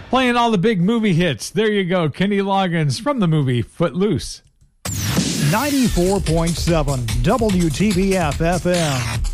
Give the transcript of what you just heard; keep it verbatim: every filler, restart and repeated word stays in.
Playing all the big movie hits. There you go. Kenny Loggins from the movie Footloose. ninety-four point seven W T B F F M.